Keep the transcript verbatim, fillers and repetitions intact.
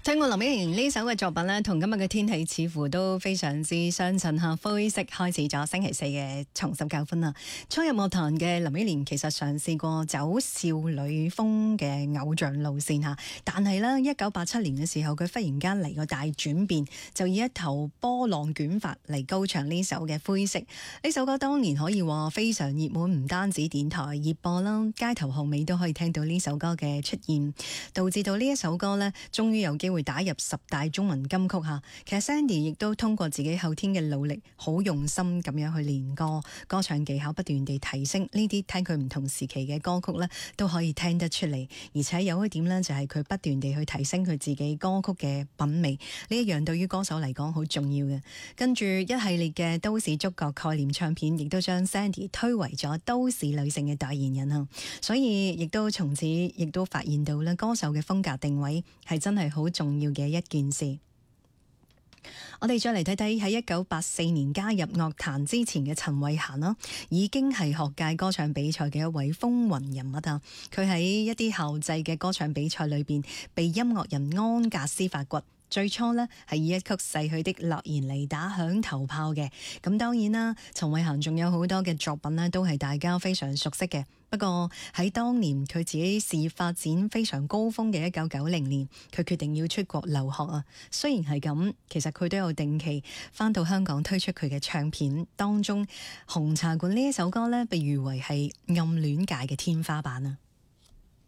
聽過林憶蓮呢首嘅作品呢，同今日嘅天氣似乎都非常之相襯吓。灰色開始咗星期四嘅重拾教訓啦。初入樂壇嘅林憶蓮其實嘗試過走少女風嘅偶像路線吓，但係呢，一九八七年嘅時候，佢忽然間嚟個大轉變，就以一頭波浪捲髮嚟高唱呢首嘅灰色。呢首歌當年可以話非常熱門，唔單止電台熱播啦，街頭巷尾都可以聽到呢首歌嘅出現，導致到呢一首歌呢，終於有機會會打入十大中文金曲吓。其實 Sandy 亦都通過自己後天嘅努力，好用心咁樣去練歌，歌唱技巧不斷地提升。呢啲聽佢唔同時期嘅歌曲呢，都可以聽得出嚟。而且有一點呢，就係佢不斷地去提升佢自己歌曲嘅品味，呢一樣對於歌手嚟講好重要嘅。跟住一系列嘅都市觸覺概念唱片，亦都將 Sandy 推為咗都市女性嘅代言人啊。所以亦都從此亦都發現到咧，歌手嘅風格定位係真係好重要嘅一件事。我哋再嚟睇睇喺一九八四年加入樂壇之前嘅陳慧嫻啦，已經係學界歌唱比賽嘅一位風雲人物啊！佢喺一啲校際嘅歌唱比賽裏邊，被音樂人安格斯發掘。最初呢係以一曲逝去的諾言嚟打響頭炮嘅。咁當然啦，陳慧嫻仲有好多嘅作品呢，都係大家非常熟悉嘅。不過喺當年佢自己事業發展非常高峰嘅一九九零年，佢決定要出國留學啊。雖然係咁，其實佢都有定期返到香港推出佢嘅唱片，當中《紅茶館》呢一首歌呢，被譽為係暗戀界嘅天花板啊。